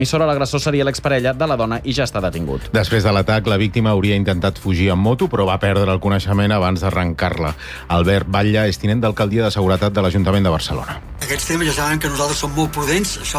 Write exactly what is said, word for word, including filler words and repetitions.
l'emissora, l'agressor seria l'exparella de la dona i ja està detingut. Després de l'atac, la víctima hauria intentat fugir amb moto, però va perdre el coneixement abans d'arrencar-la. Albert Batlle és tinent d'alcaldia de seguretat de l'Ajuntament de Barcelona. Aquests temes ja saben que nosaltres som molt prudents, això